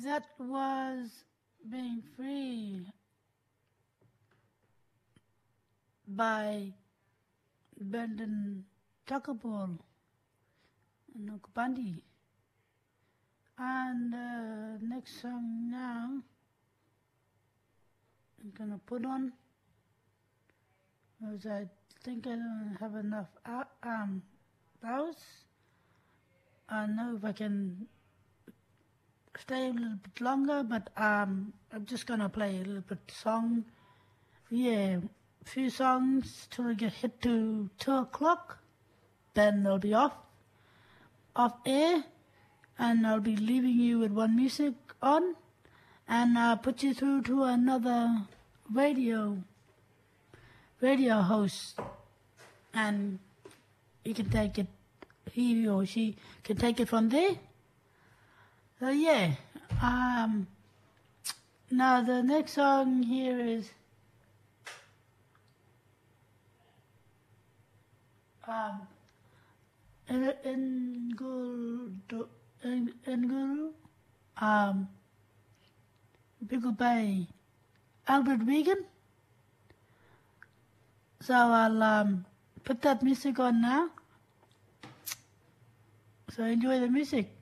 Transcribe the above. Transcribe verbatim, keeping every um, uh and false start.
That was Being Free by Brendan Tuckaball and Okubandi. And uh, next song now I'm gonna put on, because I think I don't have enough uh, um bows. I don't know if I can stay a little bit longer, but um, I'm just gonna play a little bit song. Yeah, a few songs till we get hit to two o'clock. Then I'll be off, off air, and I'll be leaving you with one music on, and I'll put you through to another radio, radio host, and you can take it, he or she can take it from there. So yeah, um, now the next song here is um, Nguru, Nguru, um, Pickle by Albert Wigan. So I'll um, put that music on now. So enjoy the music.